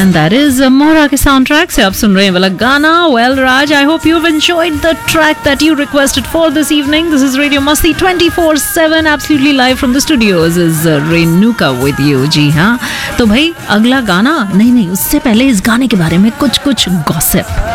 And that is मोरा के sound track से आप सुन रहे हैं वाला गाना. Well Raj, I hope you have enjoyed the track that you requested for this evening. This is radio मस्ती 24/7 absolutely live from the studios. Is Renuka with you. जी हाँ, तो भाई अगला गाना नहीं, उससे पहले इस गाने के बारे में कुछ गॉसिप.